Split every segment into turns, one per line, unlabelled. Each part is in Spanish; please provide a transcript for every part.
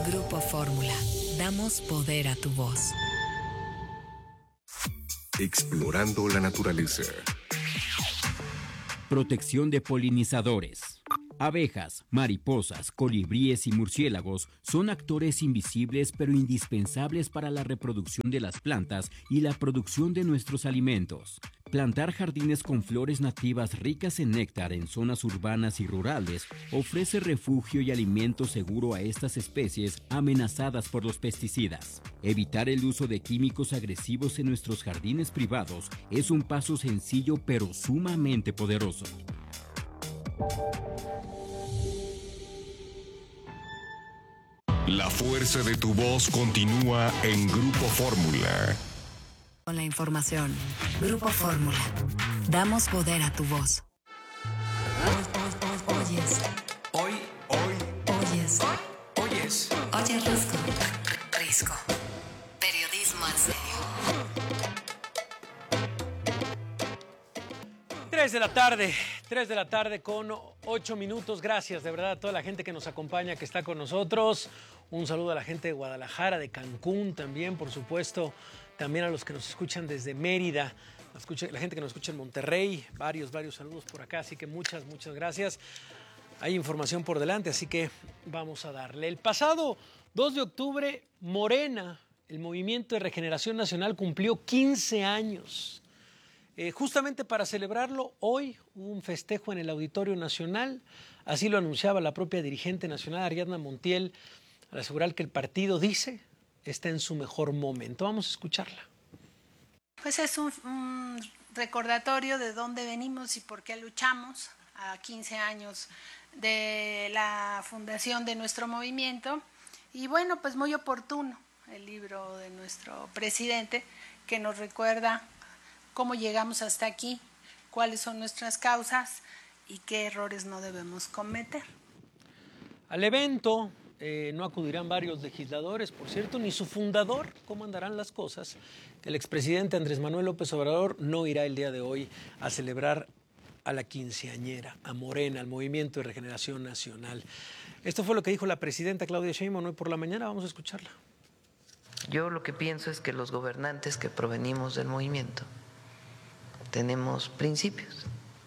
Grupo Fórmula. Damos poder a tu voz.
Explorando la naturaleza.
Protección de polinizadores. Abejas, mariposas, colibríes y murciélagos son actores invisibles pero indispensables para la reproducción de las plantas y la producción de nuestros alimentos. Plantar jardines con flores nativas ricas en néctar en zonas urbanas y rurales ofrece refugio y alimento seguro a estas especies amenazadas por los pesticidas. Evitar el uso de químicos agresivos en nuestros jardines privados es un paso sencillo pero sumamente poderoso.
La fuerza de tu voz continúa en Grupo Fórmula.
Con la información. Grupo Fórmula. Damos poder a tu voz. Oyes. Oyes. Oyes Risco. Risco. Periodismo en serio.
3 de la tarde con 8 minutos. Gracias de verdad a toda la gente que nos acompaña, que está con nosotros. Un saludo a la gente de Guadalajara, de Cancún también, por supuesto. También a los que nos escuchan desde Mérida, la gente que nos escucha en Monterrey. Varios saludos por acá, así que muchas gracias. Hay información por delante, así que vamos a darle. El pasado 2 de octubre, Morena, el Movimiento de Regeneración Nacional, cumplió 15 años. Justamente para celebrarlo, hoy hubo un festejo en el Auditorio Nacional. Así lo anunciaba la propia dirigente nacional, Ariadna Montiel, al asegurar que el partido, dice, está en su mejor momento. Vamos a escucharla.
Pues es un recordatorio de dónde venimos y por qué luchamos a 15 años de la fundación de nuestro movimiento. Y bueno, pues muy oportuno el libro de nuestro presidente, que nos recuerda cómo llegamos hasta aquí, cuáles son nuestras causas y qué errores no debemos cometer.
Al evento no acudirán varios legisladores, por cierto, ni su fundador. ¿Cómo andarán las cosas? El expresidente Andrés Manuel López Obrador no irá el día de hoy a celebrar a la quinceañera, a Morena, al Movimiento de Regeneración Nacional. Esto fue lo que dijo la presidenta Claudia Sheinbaum hoy por la mañana. Vamos a escucharla.
Yo lo que pienso es que los gobernantes que provenimos del movimiento tenemos principios.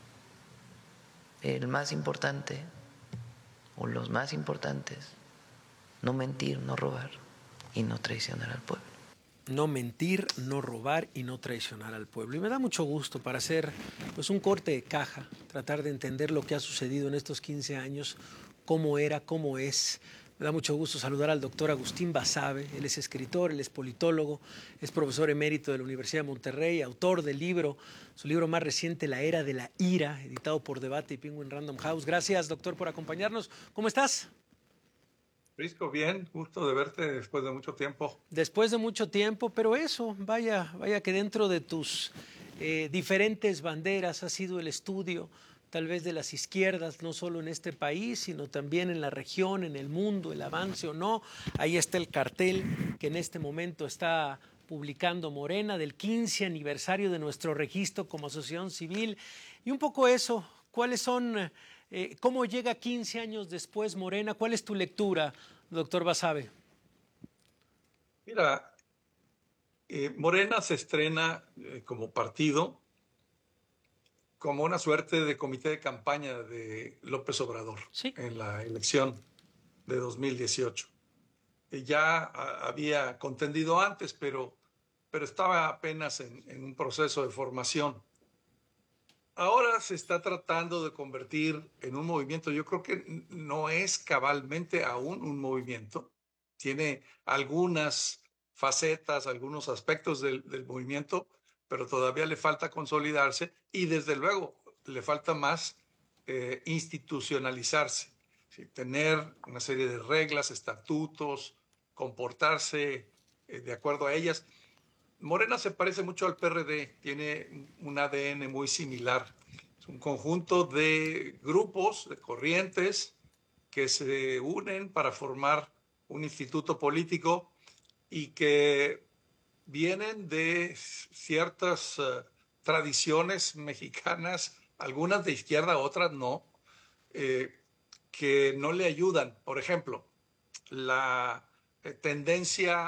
El más importante, o los más importantes, no mentir, no robar y no traicionar al pueblo.
No mentir, no robar y no traicionar al pueblo. Y me da mucho gusto para hacer pues un corte de caja, tratar de entender lo que ha sucedido en estos 15 años, cómo era, cómo es. Me da mucho gusto saludar al doctor Agustín Basabe. Él es escritor, él es politólogo, es profesor emérito de la Universidad de Monterrey, autor del libro, su libro más reciente, La Era de la Ira, editado por Debate y Penguin Random House. Gracias, doctor, por acompañarnos. ¿Cómo estás?
Risco, bien, gusto de verte después de mucho tiempo.
Después de mucho tiempo, pero eso, vaya que dentro de tus diferentes banderas ha sido el estudio tal vez de las izquierdas, no solo en este país, sino también en la región, en el mundo, el avance o no. Ahí está el cartel que en este momento está publicando Morena del 15 aniversario de nuestro registro como asociación civil. Y un poco eso, ¿cuáles son, cómo llega 15 años después Morena? ¿Cuál es tu lectura, doctor Basabe?
Mira, Morena se estrena como partido, como una suerte de comité de campaña de López Obrador, sí, en la elección de 2018. Ya había contendido antes, pero estaba apenas en un proceso de formación. Ahora se está tratando de convertir en un movimiento. Yo creo que no es cabalmente aún un movimiento. Tiene algunas facetas, algunos aspectos del movimiento, pero todavía le falta consolidarse y desde luego le falta más institucionalizarse, ¿sí? Tener una serie de reglas, estatutos, comportarse de acuerdo a ellas. Morena se parece mucho al PRD, tiene un ADN muy similar. Es un conjunto de grupos, de corrientes que se unen para formar un instituto político y que vienen de ciertas tradiciones mexicanas, algunas de izquierda, otras no, que no le ayudan. Por ejemplo, la tendencia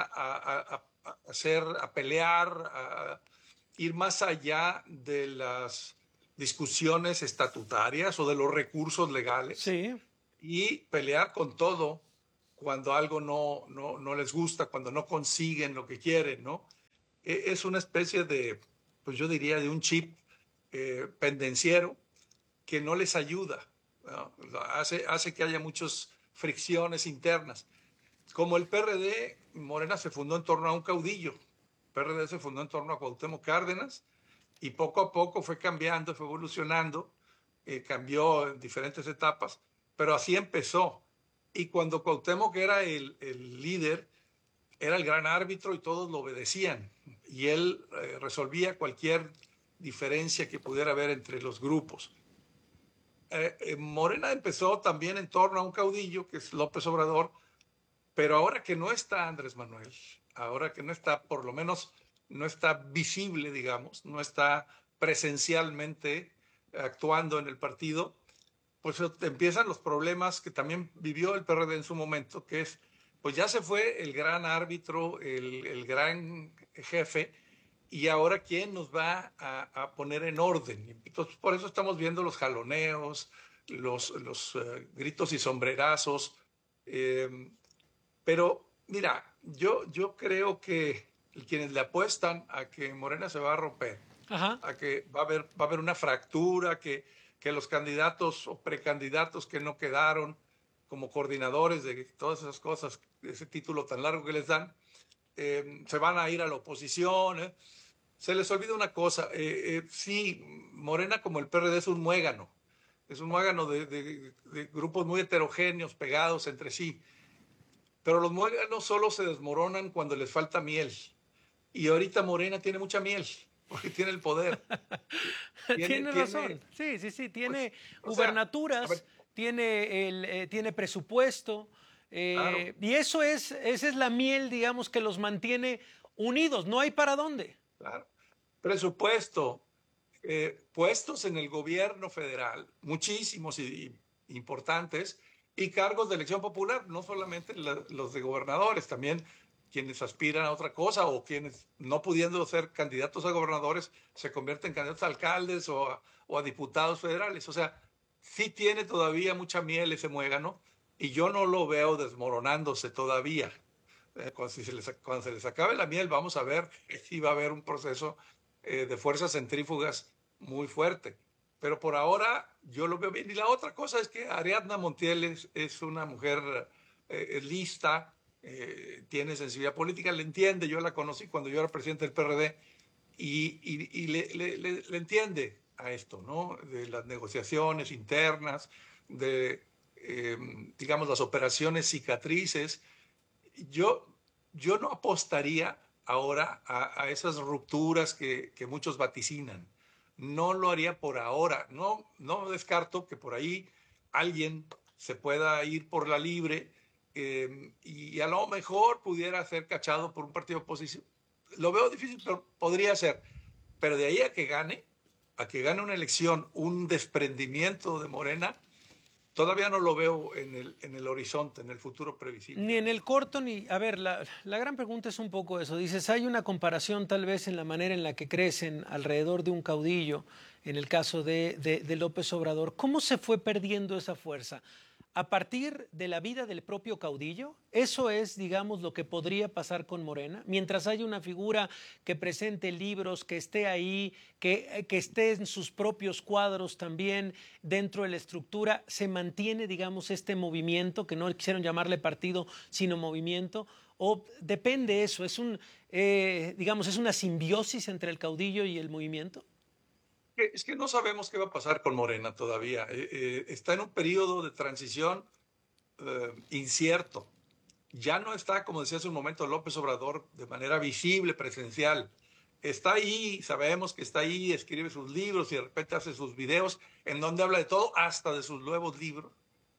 a pelear, a ir más allá de las discusiones estatutarias o de los recursos legales,
sí,
y pelear con todo cuando algo no les gusta, cuando no consiguen lo que quieren, ¿no? Es una especie de, pues yo diría, de un chip pendenciero que no les ayuda, ¿no? Hace que haya muchas fricciones internas. Como el PRD, Morena se fundó en torno a un caudillo. El PRD se fundó en torno a Cuauhtémoc Cárdenas y poco a poco fue cambiando, fue evolucionando, cambió en diferentes etapas, pero así empezó. Y cuando Cuauhtémoc era el líder, era el gran árbitro y todos lo obedecían. Y él resolvía cualquier diferencia que pudiera haber entre los grupos. Morena empezó también en torno a un caudillo, que es López Obrador, pero ahora que no está Andrés Manuel, ahora que no está, por lo menos no está visible, digamos, no está presencialmente actuando en el partido, pues empiezan los problemas que también vivió el PRD en su momento, que es, pues ya se fue el gran árbitro, el gran jefe, y ahora ¿quién nos va a poner en orden? Entonces, por eso estamos viendo los jaloneos, los gritos y sombrerazos. Pero mira, yo creo que quienes le apuestan a que Morena se va a romper,
ajá,
a que va a haber una fractura, que los candidatos o precandidatos que no quedaron como coordinadores de todas esas cosas, ese título tan largo que les dan, se van a ir a la oposición. Se les olvida una cosa, sí, Morena como el PRD es un muégano de grupos muy heterogéneos, pegados entre sí, pero los muéganos solo se desmoronan cuando les falta miel, y ahorita Morena tiene mucha miel, porque tiene el poder.
Tiene razón, sí, tiene pues, gubernaturas, tiene presupuesto, claro. Y esa es la miel, digamos, que los mantiene unidos, no hay para dónde.
Claro. Presupuesto, puestos en el gobierno federal, muchísimos y importantes, y cargos de elección popular, no solamente los de gobernadores, también quienes aspiran a otra cosa o quienes no pudiendo ser candidatos a gobernadores se convierten en candidatos a alcaldes o a diputados federales. O sea, sí tiene todavía mucha miel ese muégano y yo no lo veo desmoronándose todavía. Cuando se les acabe la miel, vamos a ver si va a haber un proceso de fuerzas centrífugas muy fuerte. Pero por ahora yo lo veo bien. Y la otra cosa es que Ariadna Montiel es una mujer lista, tiene sensibilidad política, le entiende. Yo la conocí cuando yo era presidente del PRD y le entiende a esto, ¿no? De las negociaciones internas, de, digamos, las operaciones cicatrices. Yo no apostaría ahora a esas rupturas que muchos vaticinan. No lo haría por ahora. No descarto que por ahí alguien se pueda ir por la libre y a lo mejor pudiera ser cachado por un partido de oposición. Lo veo difícil, pero podría ser. Pero de ahí a que gane una elección, un desprendimiento de Morena, todavía no lo veo en el horizonte, en el futuro previsible.
Ni en el corto, ni... A ver, la gran pregunta es un poco eso. Dices, hay una comparación tal vez en la manera en la que crecen alrededor de un caudillo, en el caso de López Obrador. ¿Cómo se fue perdiendo esa fuerza? ¿A partir de la vida del propio caudillo? ¿Eso es, digamos, lo que podría pasar con Morena? Mientras haya una figura que presente libros, que esté ahí, que esté en sus propios cuadros también dentro de la estructura, ¿se mantiene, digamos, este movimiento, que no quisieron llamarle partido, sino movimiento? ¿O depende eso? ¿Es digamos, es una simbiosis entre el caudillo y el movimiento?
Es que no sabemos qué va a pasar con Morena todavía. Está en un periodo de transición incierto. Ya no está, como decía hace un momento López Obrador, de manera visible, presencial. Está ahí, sabemos que está ahí, escribe sus libros y de repente hace sus videos en donde habla de todo, hasta de sus nuevos libros,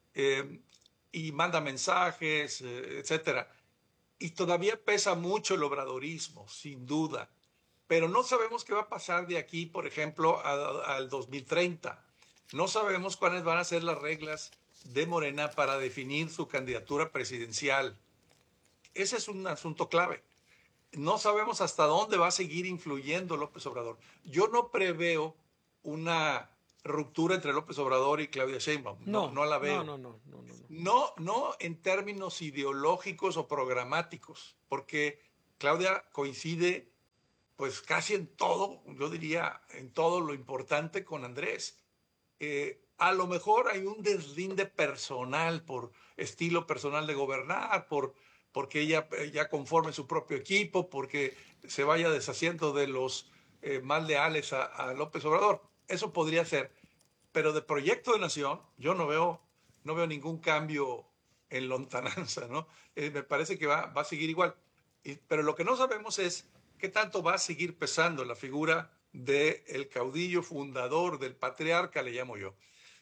y manda mensajes, etcétera. Y todavía pesa mucho el obradorismo, sin duda. Pero no sabemos qué va a pasar de aquí, por ejemplo, al 2030. No sabemos cuáles van a ser las reglas de Morena para definir su candidatura presidencial. Ese es un asunto clave. No sabemos hasta dónde va a seguir influyendo López Obrador. Yo no preveo una ruptura entre López Obrador y Claudia Sheinbaum. No la veo. No en términos ideológicos o programáticos, porque Claudia coincide pues casi en todo, yo diría en todo lo importante con Andrés. A lo mejor hay un deslinde personal por estilo personal de gobernar, porque ella ya conforme su propio equipo, porque se vaya deshaciendo de los más leales a López Obrador. Eso podría ser. Pero de proyecto de nación, yo no veo ningún cambio en lontananza, ¿no? Me parece que va a seguir igual. Pero lo que no sabemos es qué tanto va a seguir pesando la figura del caudillo fundador, del patriarca, le llamo yo.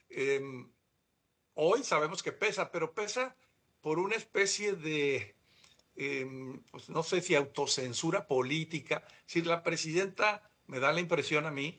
Hoy sabemos que pesa, pero pesa por una especie de, pues no sé si autocensura política. Si la presidenta, me da la impresión a mí,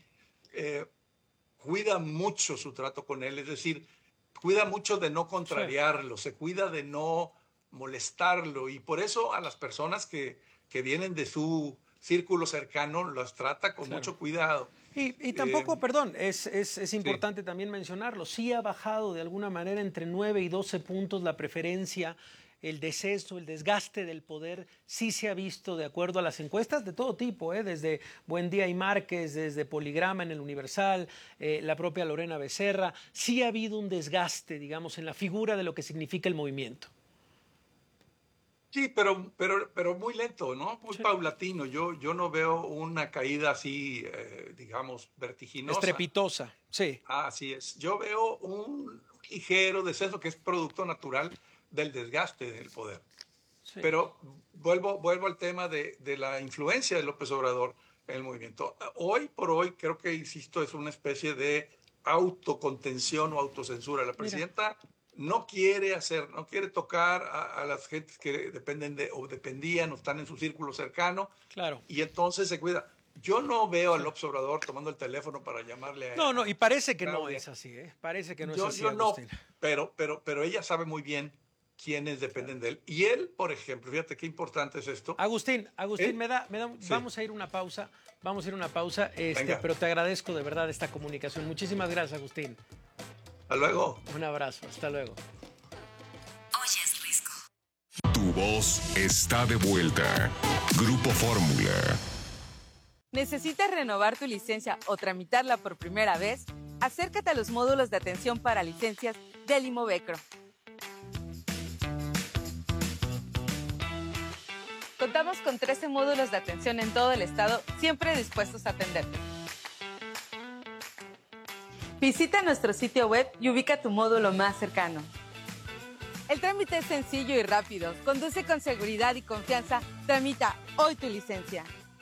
cuida mucho su trato con él, es decir, cuida mucho de no contrariarlo, se cuida de no molestarlo, y por eso a las personas que vienen de su círculo cercano las trata con mucho cuidado.
Y tampoco, es importante también mencionarlo, sí ha bajado de alguna manera entre 9 y 12 puntos la preferencia, el deceso, el desgaste del poder, sí se ha visto de acuerdo a las encuestas de todo tipo, desde Buendía y Márquez, desde Poligrama en el Universal, la propia Lorena Becerra, sí ha habido un desgaste, digamos, en la figura de lo que significa el movimiento.
Sí, pero muy lento, ¿no? Muy paulatino. Yo no veo una caída así, digamos, vertiginosa.
Estrepitosa, sí.
Así es. Yo veo un ligero descenso que es producto natural del desgaste del poder. Sí. Pero vuelvo al tema de la influencia de López Obrador en el movimiento. Hoy por hoy, creo que, insisto, es una especie de autocontención o autocensura. La presidenta no quiere tocar a las gentes que dependían o están en su círculo cercano.
Claro.
Y entonces se cuida. Yo no veo a López Obrador tomando el teléfono para llamarle a él.
No, y parece que no es así, Parece que no es así, Agustín.
No, pero ella sabe muy bien quiénes dependen de él. Y él, por ejemplo, fíjate qué importante es esto.
Agustín, vamos a ir a una pausa, pero te agradezco de verdad esta comunicación. Muchísimas gracias, Agustín.
Hasta luego.
Un abrazo, hasta luego.
Oye, es Risco.
Tu voz está de vuelta. Grupo Fórmula.
¿Necesitas renovar tu licencia o tramitarla por primera vez? Acércate a los módulos de atención para licencias del Imovecro. Contamos con 13 módulos de atención en todo el estado, siempre dispuestos a atenderte. Visita nuestro sitio web y ubica tu módulo más cercano. El trámite es sencillo y rápido. Conduce con seguridad y confianza. Tramita hoy tu licencia.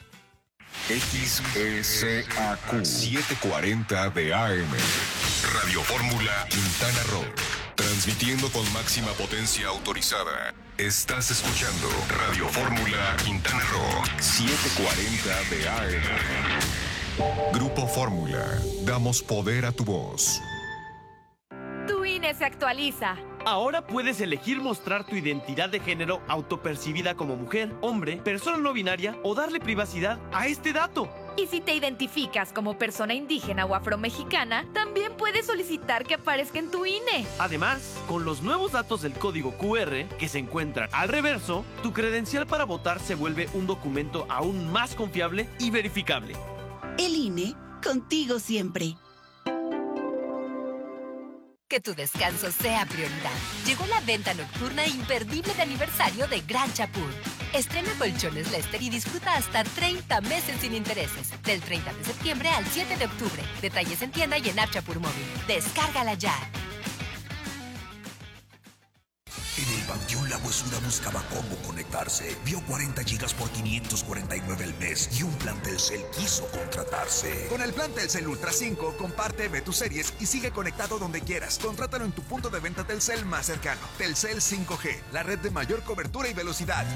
XECAQ 740 de AM. Radio Fórmula Quintana Roo. Transmitiendo con máxima potencia autorizada. Estás escuchando Radio Fórmula Quintana Roo 740 de AM. Grupo Fórmula. Damos poder a tu voz.
Tu INE se actualiza.
Ahora puedes elegir mostrar tu identidad de género autopercibida como mujer, hombre, persona no binaria o darle privacidad a este dato.
Y si te identificas como persona indígena o afromexicana, también puedes solicitar que aparezca en tu INE.
Además, con los nuevos datos del código QR que se encuentran al reverso, tu credencial para votar se vuelve un documento aún más confiable y verificable.
El INE, contigo siempre.
Que tu descanso sea prioridad. Llegó la venta nocturna imperdible de aniversario de Gran Chapur. Estrena colchones Lester y disfruta hasta 30 meses sin intereses. Del 30 de septiembre al 7 de octubre. Detalles en tienda y en App Chapur Móvil. Descárgala ya.
En el Panteón La Huesuda buscaba cómo conectarse. Vio 40 gigas por 549 el mes y un plan Telcel quiso contratarse.
Con el plan Telcel Ultra 5, comparte, ve tus series y sigue conectado donde quieras. Contrátalo en tu punto de venta Telcel más cercano. Telcel 5G, la red de mayor cobertura y velocidad.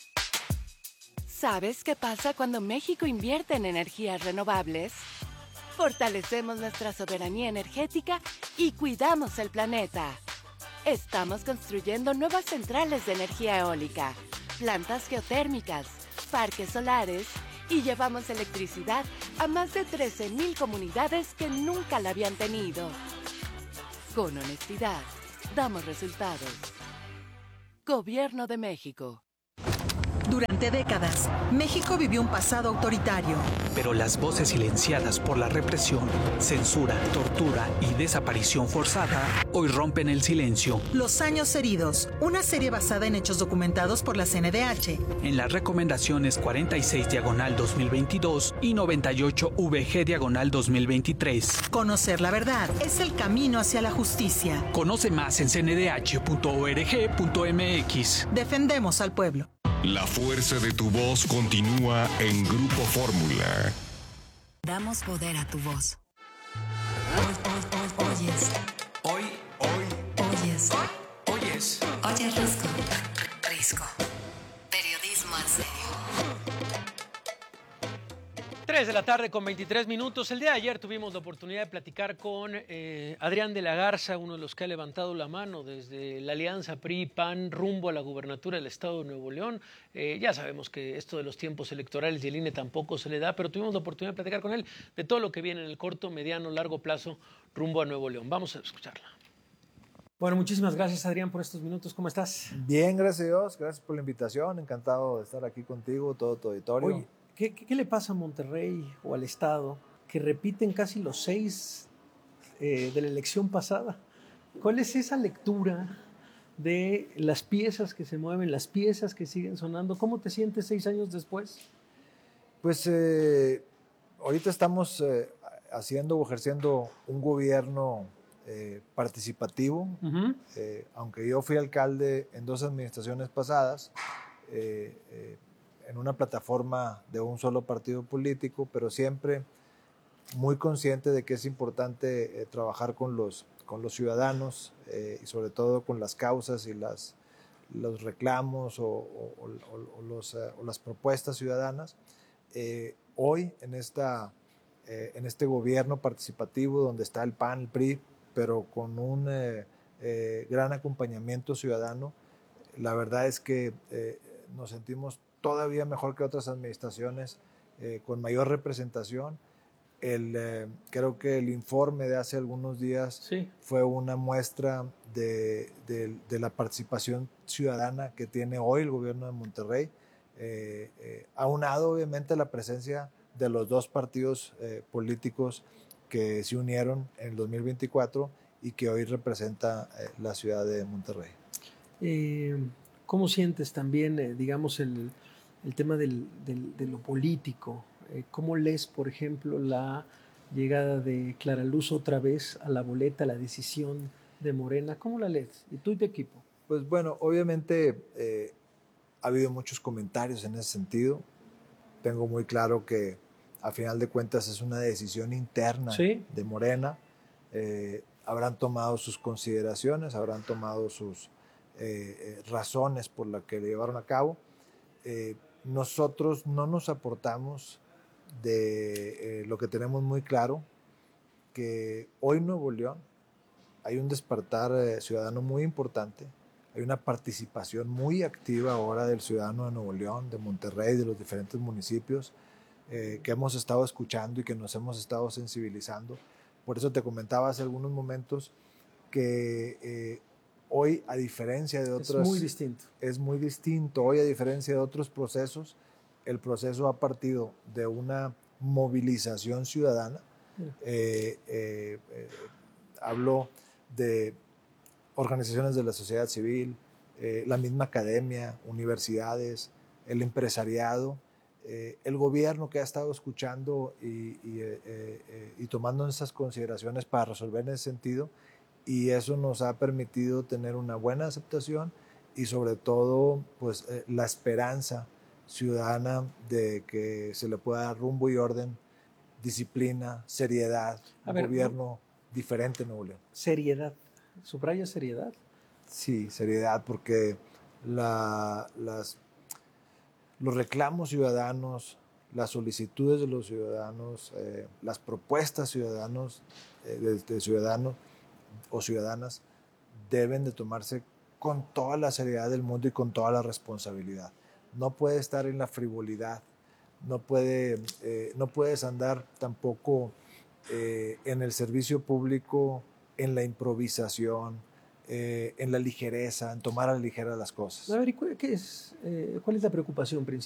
¿Sabes qué pasa cuando México invierte en energías renovables? fortalecemos nuestra soberanía energética y cuidamos el planeta. Estamos construyendo nuevas centrales de energía eólica, plantas geotérmicas, parques solares y llevamos electricidad a más de 13,000 comunidades que nunca la habían tenido. Con honestidad, damos resultados. Gobierno de México.
Durante décadas, México vivió un pasado autoritario.
Pero las voces silenciadas por la represión, censura, tortura y desaparición forzada hoy rompen el silencio.
Los años heridos, una serie basada en hechos documentados por la CNDH.
En las recomendaciones 46/2022 y 98VG/2023.
Conocer la verdad es el camino hacia la justicia.
Conoce más en cndh.org.mx.
Defendemos al pueblo.
La fuerza de tu voz continúa en Grupo Fórmula.
Damos poder a tu voz. Oyes. Oyes. Oyes Risco. Risco. Periodismo en serio.
3 de la tarde con 23 minutos. El día de ayer tuvimos la oportunidad de platicar con Adrián de la Garza, uno de los que ha levantado la mano desde la alianza PRI-PAN rumbo a la gubernatura del estado de Nuevo León. Ya sabemos que esto de los tiempos electorales y el INE tampoco se le da, pero tuvimos la oportunidad de platicar con él de todo lo que viene en el corto, mediano, largo plazo rumbo a Nuevo León. Vamos a escucharla. Bueno, muchísimas gracias, Adrián, por estos minutos. ¿Cómo estás?
Bien, gracias a Dios. Gracias por la invitación. Encantado de estar aquí contigo, todo tu auditorio.
Oye, ¿qué le pasa a Monterrey o al Estado que repiten casi los 6 de la elección pasada? ¿Cuál es esa lectura de las piezas que se mueven, las piezas que siguen sonando? ¿Cómo te sientes 6 años después?
Pues ahorita estamos ejerciendo un gobierno participativo. Aunque yo fui alcalde en 2 administraciones pasadas, en una plataforma de un solo partido político, pero siempre muy consciente de que es importante trabajar con los ciudadanos y sobre todo con las causas y los reclamos o las propuestas ciudadanas. Hoy en este gobierno participativo donde está el PAN, el PRI, pero con un gran acompañamiento ciudadano, la verdad es que nos sentimos todavía mejor que otras administraciones, con mayor representación. Creo que el informe de hace algunos días fue una muestra de la participación ciudadana que tiene hoy el gobierno de Monterrey, aunado obviamente a la presencia de los 2 partidos políticos que se unieron en el 2024 y que hoy representa la ciudad de Monterrey.
¿Cómo sientes también, digamos, el tema de lo político? ¿Cómo lees, por ejemplo, la llegada de Clara Luz otra vez a la boleta, la decisión de Morena? ¿Cómo la lees? ¿Y tú y tu equipo?
Pues bueno, obviamente ha habido muchos comentarios en ese sentido. Tengo muy claro que a final de cuentas es una decisión interna de Morena. Habrán tomado sus consideraciones, habrán tomado sus razones por las que le llevaron a cabo. Nosotros no nos aportamos de lo que tenemos muy claro, que hoy en Nuevo León hay un despertar ciudadano muy importante, hay una participación muy activa ahora del ciudadano de Nuevo León, de Monterrey, de los diferentes municipios, que hemos estado escuchando y que nos hemos estado sensibilizando. Por eso te comentaba hace algunos momentos que hoy, a diferencia de otros...
Es muy distinto.
Es muy distinto. Hoy, a diferencia de otros procesos, el proceso ha partido de una movilización ciudadana. Hablo de organizaciones de la sociedad civil, la misma academia, universidades, el empresariado, el gobierno que ha estado escuchando y tomando esas consideraciones para resolver en ese sentido, y eso nos ha permitido tener una buena aceptación y sobre todo pues, la esperanza ciudadana de que se le pueda dar rumbo y orden, disciplina, seriedad, un gobierno diferente en Nuevo León.
Seriedad, ¿subraya seriedad?
Sí, seriedad, porque los reclamos ciudadanos, las solicitudes de los ciudadanos, las propuestas de ciudadanos o ciudadanas deben de tomarse con toda la seriedad del mundo y con toda la responsabilidad. No puede estar en la frivolidad, no puedes andar tampoco en el servicio público, en la improvisación, en la ligereza, en tomar a la ligera las cosas.
A ver, ¿cuál es la preocupación principal?